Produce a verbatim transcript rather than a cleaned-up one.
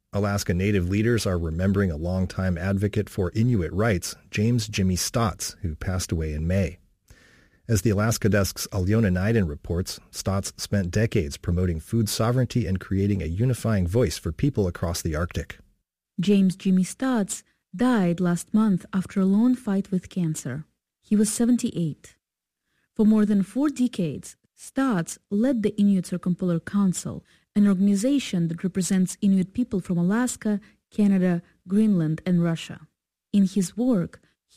Alaska Native leaders are remembering a longtime advocate for Inuit rights, James Jimmy Stotts, who passed away in May. As the Alaska Desk's Alyona Naiden reports, Stotts spent decades promoting food sovereignty and creating a unifying voice for people across the Arctic. James Jimmy Stotts died last month after a long fight with cancer. He was seventy-eight. For more than four decades, Stotts led the Inuit Circumpolar Council, an organization that represents Inuit people from Alaska, Canada, Greenland, and Russia. In his work,